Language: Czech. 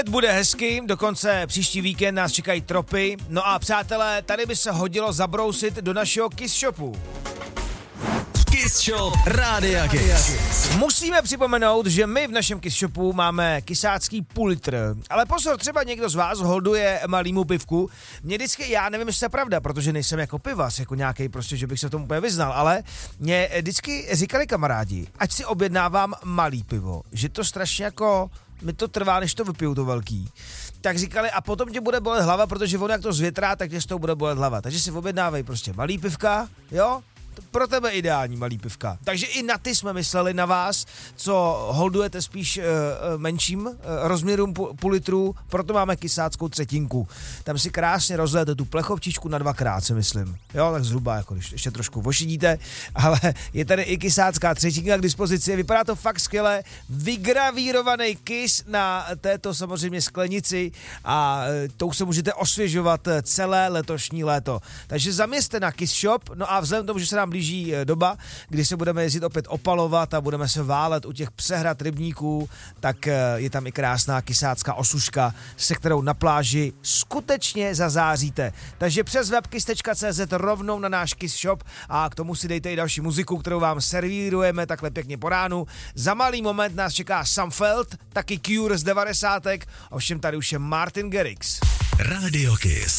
Bude hezky, dokonce příští víkend nás čekají tropy. No a přátelé, tady by se hodilo zabrousit do našeho Kiss Shopu. Kiss Shop Rádia Kiss. Musíme připomenout, že my v našem Kiss Shopu máme kysácký půl litr. Ale pozor, třeba někdo z vás holduje malýmu pivku. Mě vždycky, já nevím, jestli to je pravda, protože nejsem jako pivas, jako nějaký prostě, že bych se v tom úplně vyznal, ale mě vždycky říkali kamarádi, ať si objednávám malý pivo, že to strašně jako mi to trvá, než to vypiju, to velký. Tak říkali, a potom tě bude bolet hlava, protože on jak to zvětrá, tak tě z toho bude bolet hlava. Takže si objednávej prostě malý pivka, jo? Pro tebe ideální malý pivka. Takže i na ty jsme mysleli, na vás, co holdujete spíš menším rozměrům půl litru, proto máme kysáckou třetinku. Tam si krásně rozlijete tu plechovčičku na 2krát, si myslím. Jo, tak zhruba, jako když ještě trošku vošidíte, ale je tady i kysácká třetinka k dispozici. Vypadá to fakt skvěle. Vygravírovaný kys na této samozřejmě sklenici a tou se můžete osvěžovat celé letošní léto. Takže zaměřte na Kiss Shop, no a vzhledem k tomu, že se nám blíží doba, kdy se budeme jezdit opět opalovat a budeme se válet u těch přehrad rybníků, tak je tam i krásná kysácká osuška, se kterou na pláži skutečně zazáříte. Takže přes webkiss.cz rovnou na náš Kiss Shop a k tomu si dejte i další muziku, kterou vám servírujeme takhle pěkně po ránu. Za malý moment nás čeká Samfeld, taky Cure z 90. Ovšem tady už je Martin Garrix. Rádio Kiss.